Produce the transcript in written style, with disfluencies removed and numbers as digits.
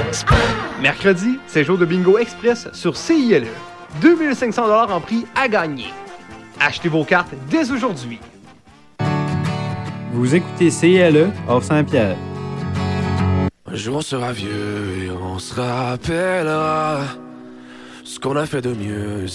Mercredi, c'est jour de bingo express sur CILE. 2500 $ en prix à gagner. Achetez vos cartes dès aujourd'hui. Vous écoutez CILE hors Saint-Pierre. Un jour on sera vieux et on se rappellera ce qu'on a fait de mieux.